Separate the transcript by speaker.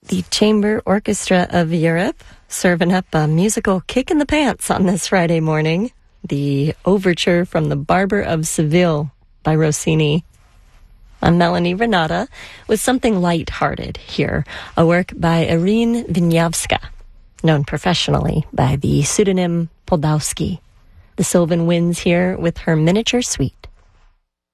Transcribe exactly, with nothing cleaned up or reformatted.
Speaker 1: The Chamber Orchestra of Europe serving up a musical kick in the pants on this Friday morning. The overture from The Barber of Seville by Rossini. I'm Melanie Renata with something light-hearted here, a work by Irene Wieniawska, known professionally by the pseudonym Poldowski. The Sylvan Winds here with her miniature suite.